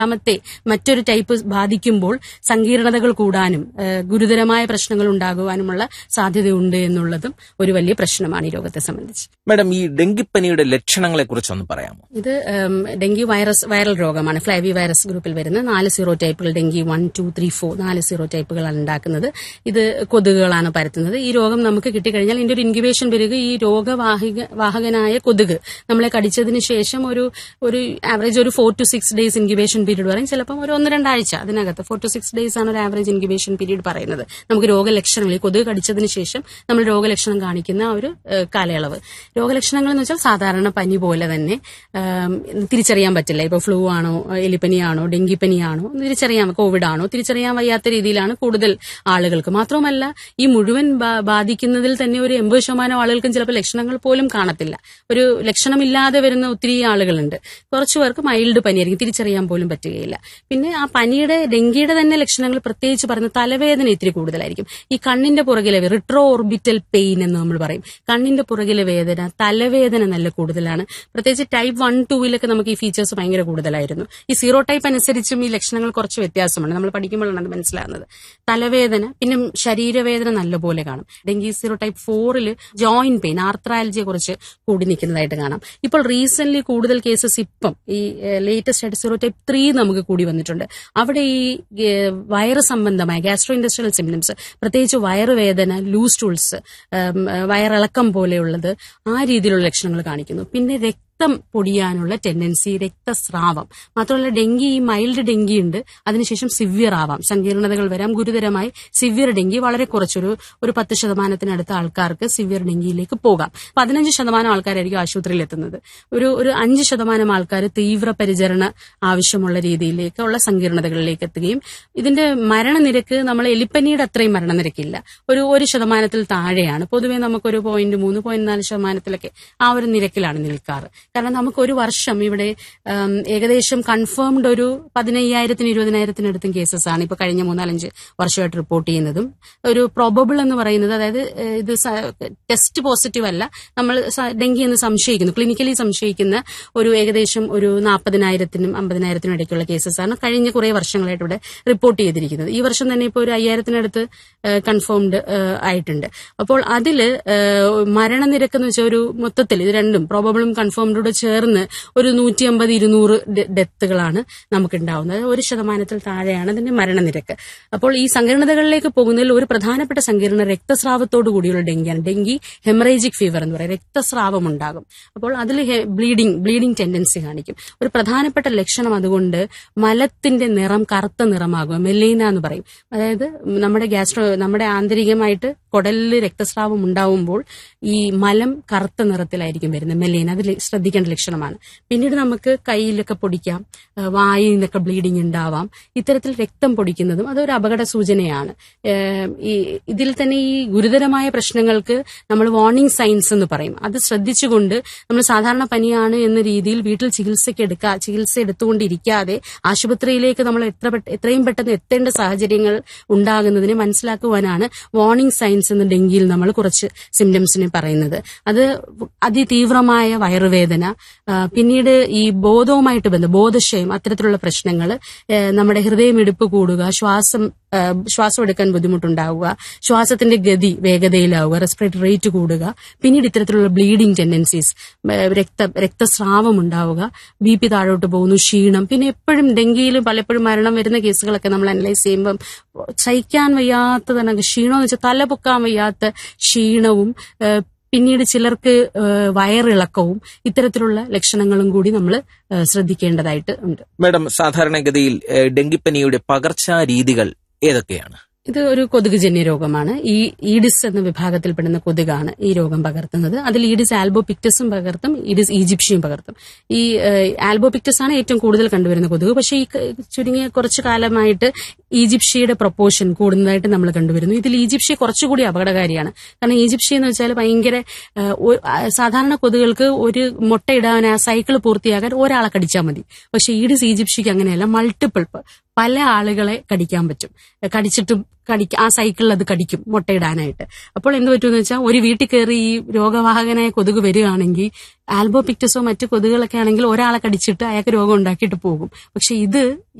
രണ്ടാമത്തെ മറ്റൊരു ടൈപ്പ് ബാധിക്കുമ്പോൾ സങ്കീർണതകൾ കൂടാനും ഗുരുതരമായ പ്രശ്നങ്ങൾ ഉണ്ടാകുവാനുമുള്ള സാധ്യതയുണ്ട് എന്നുള്ളതും ഒരു വലിയ പ്രശ്നമാണ് ഈ രോഗത്തെ സംബന്ധിച്ച്. മാഡം, ഈ ഡെങ്കിപ്പനിയുടെ ലക്ഷണങ്ങളെ കുറിച്ചൊന്ന് പറയാമോ? ഇത് ഡെങ്കി വൈറൽ രോഗമാണ്. ഫ്ലൈവി വൈറസ് ഗ്രൂപ്പിൽ വരുന്ന 4 സീറോ ടൈപ്പുകൾ, ഡെങ്കി 1, 2, 3, 4 4 സീറോ ടൈപ്പുകളാണ് ഉണ്ടാക്കുന്നത്. ഇത് കൊതുകുകളാണ് പരത്തുന്നത്. ഈ രോഗം നമുക്ക് കിട്ടിക്കഴിഞ്ഞാൽ ഇതിന്റെ ഒരു ഇൻക്യുബേഷൻ പീരീഡ്, ഈ രോഗവാഹകനായ കൊതുക് നമ്മളെ കടിച്ചതിന് ശേഷം ഒരു ആവറേജ് ഒരു 4 to 6 ഡേയ്സ് ഇൻക്യുബേഷൻ പീരീഡ് പറയും. ചിലപ്പം ഒരു 1-2 ആഴ്ച അതിനകത്ത് 4 to 6 ഡേയ്സ് ആണ് ഒരു ആവറേജ് ഇൻക്യുബേഷൻ പീരീഡ് പറയുന്നത്. നമുക്ക് രോഗലക്ഷണങ്ങൾ, ഈ കൊതുക് കടിച്ചതിന് ശേഷം നമ്മൾ രോഗലക്ഷണം കാണിക്കുന്ന ഒരു കാലയളവ്. രോഗലക്ഷണങ്ങൾ എന്ന് വെച്ചാൽ സാധാരണ പനി പോലെ തന്നെ തിരിച്ചറിയാൻ പറ്റില്ല. ഇപ്പൊ ഫ്ലൂ ആണോ, എലിപ്പനിയാണോ, ഡെങ്കിപ്പനിയാണോ തിരിച്ചറിയാൻ, കോവിഡ് ആണോ തിരിച്ചറിയാൻ വയ്യാത്ത രീതിയിലാണ് കൂടുതൽ ആളുകൾക്ക്. മാത്രമല്ല ഈ മുഴുവൻ ബാധിക്കുന്നതിൽ തന്നെ ഒരു 80% ആളുകൾക്കും ചിലപ്പോൾ ലക്ഷണങ്ങൾ പോലും കാണത്തില്ല. ഒരു ലക്ഷണമില്ലാതെ വരുന്ന ഒത്തിരി ആളുകളുണ്ട്. കുറച്ചു പേർക്ക് മൈൽഡ് പനിയായിരിക്കും, തിരിച്ചറിയാൻ പോലും പറ്റുകയില്ല. പിന്നെ ആ പനിയുടെ, ഡെങ്കിയുടെ തന്നെ ലക്ഷണങ്ങൾ പ്രത്യേകിച്ച് പറയുന്നത് തലവേദന ഇത്തിരി കൂടുതലായിരിക്കും. ഈ കണ്ണിന്റെ പുറകിലെ റിട്രോ ഓർബിറ്റൽ പെയിൻ എന്ന് നമ്മൾ പറയും. കണ്ണിന്റെ പുറകിലെ വേദന, തലവേദന നല്ല കൂടുതലാണ്. പ്രത്യേകിച്ച് ടൈപ്പ് 1, 2 നമുക്ക് ഈ ഫീച്ചേഴ്സ് ഭയങ്കര കൂടുതലായിരുന്നു. ഈ സീറോ ടൈപ്പ് അനുസരിച്ചും ഈ ലക്ഷണങ്ങൾ കുറച്ച് വ്യത്യാസമാണ്. നമ്മൾ പഠിക്കുമ്പോഴാണ് അത് മനസ്സിലാകുന്നത്. തലവേദന, പിന്നെ ശരീരവേദന നല്ലപോലെ കാണും. Dengue zero type 4 joint pain, ആർത്രാലജിയെ കുറിച്ച് കൂടി നിൽക്കുന്നതായിട്ട് കാണാം. ഇപ്പോൾ റീസെന്റ് കൂടുതൽ കേസസ് ഇപ്പം ഈ ലേറ്റസ്റ്റ് ആയിട്ട് സീറോ ടൈപ്പ് 3 നമുക്ക് കൂടി വന്നിട്ടുണ്ട്. അവിടെ ഈ വയറ് സംബന്ധമായ ഗ്യാസ്ട്രോ ഇൻഡസ്ട്രിയൽ സിംപ്റ്റംസ്, പ്രത്യേകിച്ച് വയറുവേദന, ലൂസ് ടൂൾസ്, വയറിളക്കം പോലെയുള്ളത്, ആ രീതിയിലുള്ള ലക്ഷണങ്ങൾ കാണിക്കുന്നു. പിന്നെ രക്തം പൊടിയാനുള്ള ടെൻഡൻസി, രക്തസ്രാവം. മാത്രമല്ല ഡെങ്കി, ഈ മൈൽഡ് ഡെങ്കി ഉണ്ട്, അതിനുശേഷം സിവിയർ ആവാം, സങ്കീർണതകൾ വരാം. ഗുരുതരമായി സിവിയർ ഡെങ്കി വളരെ കുറച്ചൊരു 10% ആൾക്കാർക്ക് സിവിയർ ഡെങ്കിയിലേക്ക് പോകാം. 15% ആൾക്കാരായിരിക്കും ആശുപത്രിയിൽ എത്തുന്നത്. ഒരു 5% ആൾക്കാർ തീവ്ര പരിചരണ ആവശ്യമുള്ള രീതിയിലേക്കുള്ള സങ്കീർണതകളിലേക്ക് എത്തുകയും, ഇതിന്റെ മരണനിരക്ക് നമ്മൾ എലിപ്പനിയുടെ അത്രയും മരണനിരക്കില്ല, ഒരു 1% താഴെയാണ്. പൊതുവെ നമുക്കൊരു 0.3, 0.4% ആ ഒരു നിരക്കിലാണ് നിൽക്കാറ്. കാരണം നമുക്ക് ഒരു വർഷം ഇവിടെ ഏകദേശം കൺഫേംഡ് ഒരു 15,000-20,000 കേസസ് ആണ് ഇപ്പൊ കഴിഞ്ഞ 3-4 വർഷമായിട്ട് റിപ്പോർട്ട് ചെയ്യുന്നതും. ഒരു പ്രോബബിൾ എന്ന് പറയുന്നത്, അതായത് ഇത് ടെസ്റ്റ് പോസിറ്റീവ് അല്ല, നമ്മൾ ഡെങ്കി എന്ന് സംശയിക്കുന്നു, ക്ലിനിക്കലി സംശയിക്കുന്ന ഒരു ഏകദേശം ഒരു 40,000-നും 50,000-നും ഇടയ്ക്കുള്ള കേസസ് ആണ് കഴിഞ്ഞ കുറെ വർഷങ്ങളായിട്ട് ഇവിടെ റിപ്പോർട്ട് ചെയ്തിരിക്കുന്നത്. ഈ വർഷം തന്നെ ഇപ്പോൾ ഒരു 5,000-നടുത്ത് കൺഫേംഡ് ആയിട്ടുണ്ട്. അപ്പോൾ അതില് മരണനിരക്ക് എന്ന് വെച്ചാൽ ഒരു മൊത്തത്തിൽ ഇത് രണ്ടും പ്രോബബിളും കൺഫേംഡോട് ചേർന്ന് ഒരു 150-200 ഡെത്തുകളാണ് നമുക്ക് ഉണ്ടാവുന്നത്. 1% താഴെയാണ് അതിന്റെ മരണനിരക്ക്. അപ്പോൾ ഈ സങ്കീർണതകളിലേക്ക് പോകുന്നതിൽ ഒരു പ്രധാനപ്പെട്ട സങ്കീർണ രക്തസ്രാവത്തോടു കൂടിയുള്ള ഡെങ്കിയാണ്. ഡെങ്കി ഹെമറേജിക് ഫീവർ എന്ന് പറയും, രക്തസ്രാവം ഉണ്ടാകും. അപ്പോൾ അതിൽ ബ്ലീഡിംഗ് ടെൻഡൻസി കാണിക്കും. ഒരു പ്രധാനപ്പെട്ട ലക്ഷണം അതുകൊണ്ട് മലത്തിന്റെ നിറം കറുത്ത നിറമാകുക, മെലീന എന്ന് പറയും. അതായത് നമ്മുടെ ആന്തരികമായിട്ട് കുടലിൽ രക്തസ്രാവം ഉണ്ടാവുമ്പോൾ ഈ മലം കറുത്ത നിറത്തിലായിരിക്കും വരുന്നത്, മെലീന. അതിൽ ശ്രദ്ധിക്കേണ്ട ലക്ഷണമാണ്. പിന്നീട് നമുക്ക് കയ്യിലൊക്കെ പൊടിക്കാം, വായിൽ നിന്നൊക്കെ ബ്ലീഡിംഗ് ഉണ്ടാവാം. ഇത്തരത്തിൽ രക്തം പൊടിക്കുന്നതും അതൊരു അപകട സൂചനയാണ്. ഇതിൽ തന്നെ ഈ ഗുരുതരമായ പ്രശ്നങ്ങൾക്ക് നമ്മൾ വാർണിംഗ് സൈൻസ് എന്ന് പറയും. അത് ശ്രദ്ധിച്ചുകൊണ്ട് നമ്മൾ സാധാരണ പനിയാണ് എന്ന രീതിയിൽ വീട്ടിൽ ചികിത്സ എടുത്തുകൊണ്ടിരിക്കാതെ ആശുപത്രിയിലേക്ക് നമ്മൾ എത്രയും പെട്ടെന്ന് എത്തേണ്ട സാഹചര്യങ്ങൾ ഉണ്ടാകുന്നതിനെ മനസ്സിലാക്കുവാനാണ് വാർണിംഗ് സൈൻസ് എന്ന് ഡെങ്കിയിൽ നമ്മൾ കുറച്ച് സിംറ്റംസിനെ പറയുന്നത്. അത് അതിതീവ്രമായ വയറുവേദന, പിന്നീട് ഈ ബോധവുമായിട്ട് ബോധക്ഷയം, അത്തരത്തിലുള്ള പ്രശ്നങ്ങൾ, നമ്മുടെ ഹൃദയമിടിപ്പ് കൂടുക, ശ്വാസം എടുക്കാൻ ബുദ്ധിമുട്ടുണ്ടാവുക, ശ്വാസത്തിന്റെ ഗതി വേഗതയിലാവുക, റെസ്പിറേറ്ററി റേറ്റ് കൂടുക, പിന്നീട് ഇത്തരത്തിലുള്ള ബ്ലീഡിംഗ് ടെൻഡൻസീസ്, രക്തസ്രാവം ഉണ്ടാവുക, BP താഴോട്ട് പോകുന്നു, ക്ഷീണം. പിന്നെ എപ്പോഴും ഡെങ്കിയിൽ പലപ്പോഴും മരണം വരുന്ന കേസുകളൊക്കെ നമ്മൾ അനലൈസ് ചെയ്യുമ്പം സഹിക്കാൻ വയ്യാത്തതാണ് ക്ഷീണം എന്ന് വെച്ചാൽ തല പൊക്കാൻ വയ്യാത്ത ക്ഷീണവും, പിന്നീട് ചിലർക്ക് വയറിളക്കവും, ഇത്തരത്തിലുള്ള ലക്ഷണങ്ങളും കൂടി നമ്മൾ ശ്രദ്ധിക്കേണ്ടതായിട്ട് ഉണ്ട്. മാഡം, സാധാരണഗതിയിൽ ഡെങ്കിപ്പനിയുടെ പകർച്ചാ രീതികൾ ഏതൊക്കെയാണ്? ഇത് ഒരു കൊതുകുജന്യ രോഗമാണ്. ഈ ഈഡിസ് എന്ന വിഭാഗത്തിൽപ്പെടുന്ന കൊതുകാണ് ഈ രോഗം പകർത്തുന്നത്. അതിൽ ഈഡിസ് ആൽബോപിക്ടസും പകർത്തും, ഈഡിസ് ഈജിപ്ഷ്യയും പകർത്തും. ഈ ആൽബോപിക്ടസ് ആണ് ഏറ്റവും കൂടുതൽ കണ്ടുവരുന്ന കൊതുക്. പക്ഷേ ഈ ചുരുങ്ങിയ കുറച്ചു കാലമായിട്ട് ഈജിപ്ഷ്യയുടെ പ്രൊപ്പോർഷൻ കൂടുന്നതായിട്ട് നമ്മൾ കണ്ടുവരുന്നു. ഇതിൽ ഈജിപ്ഷ്യ കുറച്ചുകൂടി അപകടകാരിയാണ്. കാരണം ഈജിപ്ഷ്യ എന്ന് വെച്ചാൽ ഭയങ്കര, സാധാരണ കൊതുകൾക്ക് ഒരു മുട്ടയിടാൻ ആ സൈക്കിൾ പൂർത്തിയാക്കാൻ ഒരാളെ കടിച്ചാൽ മതി. പക്ഷേ ഈഡിസ് ഈജിപ്ഷ്യക്ക് അങ്ങനെയല്ല, മൾട്ടിപ്പിൾ പല ആളുകളെ കടിക്കാൻ പറ്റും. കടിച്ചിട്ടും ആ സൈക്കിളിൽ അത് കടിക്കും മുട്ടയിടാനായിട്ട്. അപ്പോൾ എന്ത് പറ്റുമെന്ന് വെച്ചാൽ ഒരു വീട്ടിൽ കയറി ഈ രോഗവാഹകനായ കൊതുക് വരികയാണെങ്കിൽ ആൽബോപിക്ടസോ മറ്റു കൊതുകുകളൊക്കെ ആണെങ്കിൽ ഒരാളെ കടിച്ചിട്ട് അയാൾക്ക് രോഗം ഉണ്ടാക്കിയിട്ട് പോകും. പക്ഷെ ഇത്